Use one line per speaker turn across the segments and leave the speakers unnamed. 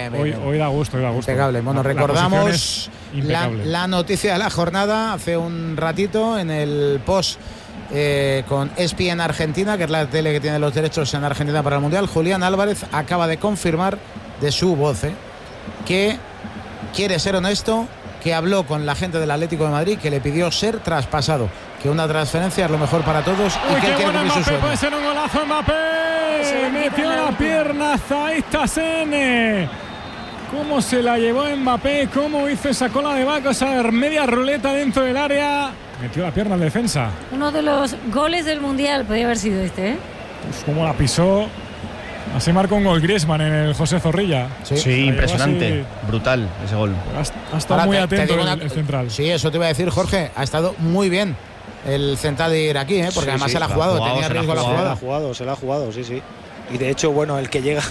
Hoy da gusto.
Impecable. Bueno, recordamos la noticia de la jornada hace un ratito en el post con ESPN Argentina, que es la tele que tiene los derechos en Argentina para el Mundial. Julián Álvarez acaba de confirmar de su voz que quiere ser honesto, que habló con la gente del Atlético de Madrid, que le pidió ser traspasado, que una transferencia es lo mejor para todos y que él quiere cumplir su sueño.
Puede ser un golazo Mbappé, metió la pierna Zaid Hassen. Cómo se la llevó Mbappé, cómo hizo esa cola de vaca, esa media ruleta dentro del área, metió la pierna al defensa.
Uno de los goles del Mundial podría haber sido este,
Pues cómo la pisó. Así marcó un gol Griezmann en el José Zorrilla.
Sí, impresionante, brutal ese gol.
Ha estado muy atento el central.
Sí, eso te iba a decir, Jorge. Ha estado muy bien el central de iraquí, porque además se la ha jugado, tenía riesgo la jugada.
Se la ha jugado, sí. Y de hecho, bueno, el que llega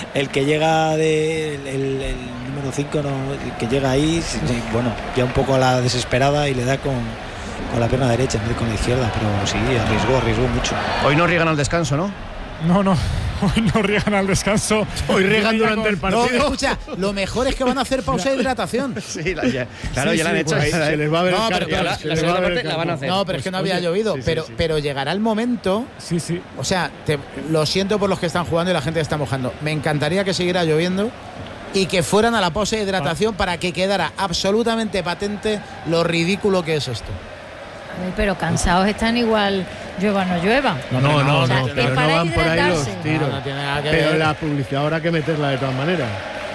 el número 5, el que llega ahí, bueno, ya un poco a la desesperada y le da con la pierna derecha en vez de con la izquierda, pero sí, arriesgó mucho.
Hoy no riegan al descanso, ¿no?
No. Hoy no riegan al descanso.
Hoy riegan durante el partido.
No, escucha, lo mejor es que van a hacer pausa de hidratación.
Sí, ya la han hecho.
Pues se les va a ver
la segunda parte la van a hacer.
No, pero es que no había llovido. Pero llegará el momento.
Sí.
O sea, lo siento por los que están jugando y la gente está mojando. Me encantaría que siguiera lloviendo y que fueran a la pausa de hidratación para que quedara absolutamente patente lo ridículo que es esto.
Pero cansados están igual, llueva o no llueva.
No, pero no van por ahí los
hidratarse.
tiros.
No tiene nada que
pero
ver.
la publicidad habrá que meterla de todas maneras.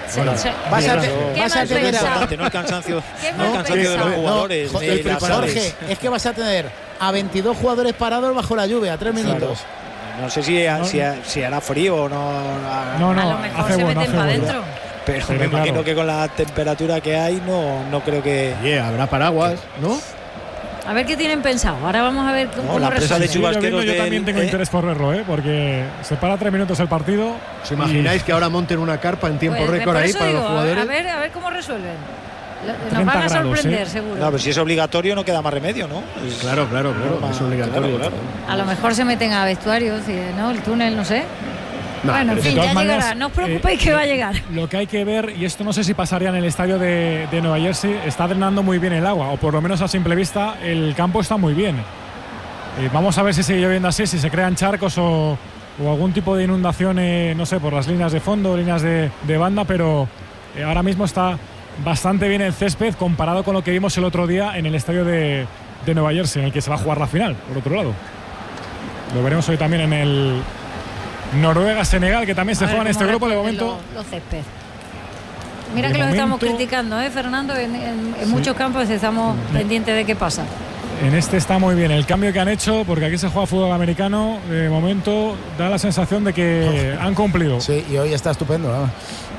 Vas a tener
no el cansancio de los jugadores.
Jorge, es que vas a tener a 22 jugadores parados bajo la lluvia, 3 minutos.
No sé si hará frío o no.
No,
a lo mejor se meten para adentro.
Pero me imagino que con la temperatura que hay no creo que...
habrá paraguas, ¿no?
A ver qué tienen pensado. Ahora vamos a ver cómo
la presa de
resuelven.
chubasqueros.
Yo también tengo interés por verlo, porque se para 3 minutos el partido.
¿Os imagináis que ahora monten una carpa en tiempo récord ahí para los jugadores?
A ver cómo resuelven. Nos van a sorprender, seguro.
No, pero si es obligatorio no queda más remedio, ¿no?
Claro, es obligatorio.
Claro.
A lo mejor se meten a vestuarios, ¿no? El túnel, no sé.
No,
bueno, en fin, ya llegará. No os preocupéis que va a llegar.
Lo que hay que ver, y esto no sé si pasaría en el estadio de Nueva Jersey, está drenando muy bien el agua, o por lo menos a simple vista el campo está muy bien. Vamos a ver si sigue lloviendo así, si se crean charcos o algún tipo de inundación, no sé, por las líneas de fondo, líneas de banda, pero ahora mismo está bastante bien el césped comparado con lo que vimos el otro día en el estadio de Nueva Jersey, en el que se va a jugar la final, por otro lado. Lo veremos hoy también en el Noruega-Senegal, que también se juega en este grupo de momento.
Los césped. Mira que los estamos criticando, Fernando. En muchos campos estamos pendientes de qué pasa.
En este está muy bien el cambio que han hecho, porque aquí se juega fútbol americano. De momento da la sensación de que han cumplido.
Sí, y hoy está estupendo, ¿no?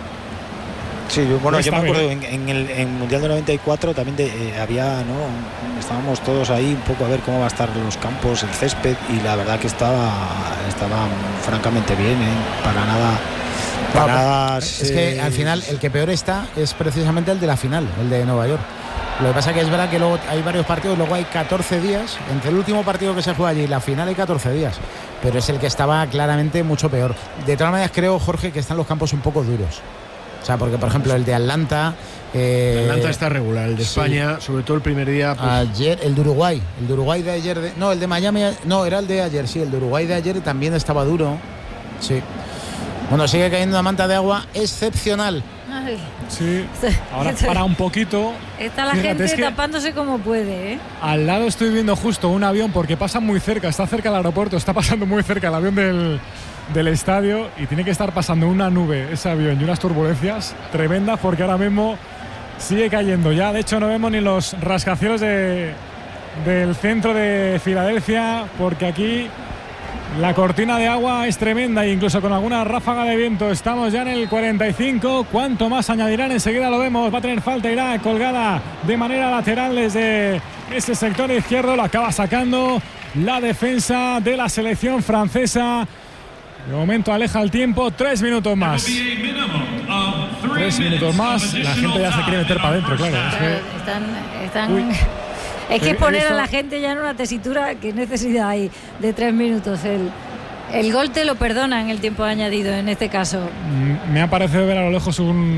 Sí, yo me acuerdo en el Mundial de 94 también había, ¿no? Estábamos todos ahí un poco a ver cómo va a estar los campos, el césped, y la verdad que estaba francamente bien, para nada.
Es que al final el que peor está es precisamente el de la final, el de Nueva York. Lo que pasa que es verdad que luego hay varios partidos, luego hay 14 días, entre el último partido que se juega allí y la final hay 14 días, pero es el que estaba claramente mucho peor. De todas maneras creo, Jorge, que están los campos un poco duros. O sea, porque por ejemplo el de Atlanta...
Atlanta está regular, el de España, sobre todo el primer día... Pues...
Ayer, el de Uruguay de ayer... el de Miami, no, era el de ayer, sí, el de Uruguay de ayer también estaba duro. Sí. Bueno, sigue cayendo una manta de agua excepcional.
Ay.
Sí, ahora para un poquito.
Está la gente tapándose como puede,
Al lado estoy viendo justo un avión, porque pasa muy cerca, está cerca del aeropuerto, está pasando muy cerca el avión del estadio, y tiene que estar pasando una nube ese avión y unas turbulencias tremendas, porque ahora mismo sigue cayendo ya. De hecho no vemos ni los rascacielos del centro de Filadelfia, porque aquí la cortina de agua es tremenda, e incluso con alguna ráfaga de viento. Estamos ya en el 45. ¿Cuánto más añadirán? Enseguida lo vemos. Va a tener falta, irá colgada de manera lateral desde ese sector izquierdo. Lo acaba sacando la defensa de la selección francesa. De momento aleja el tiempo. 3 minutos más. 3 minutos más. La gente ya se quiere meter para adentro, claro.
Están es que poner a la gente ya en una tesitura, que necesidad hay de 3 minutos. El gol te lo perdona en el tiempo añadido en este caso.
Me ha parecido ver a lo lejos un